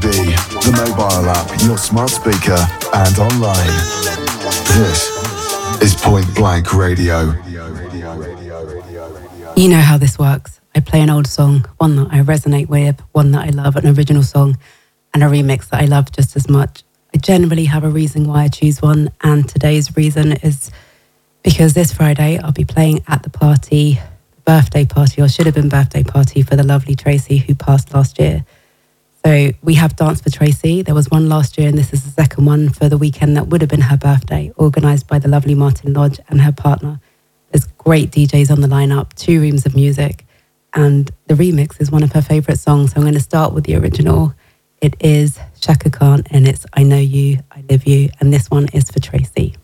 the mobile app, your smart speaker, and online. This is Point Blank Radio. You know how this works. I play an old song, one that I resonate with, one that I love, an original song, and a remix that I love just as much. I generally have a reason why I choose one, and today's reason is because this Friday I'll be playing at the party, birthday party, or should have been birthday party for the lovely Tracy who passed last year. So we have Dance for Tracy. There was one last year and this is the second one for the weekend that would have been her birthday, organised by the lovely Martin Lodge and her partner. There's great DJs on the lineup, 2 rooms of music, and the remix is one of her favourite songs. So I'm going to start with the original. It is Chaka Khan and it's I Know You, I Live You, and this one is for Tracy.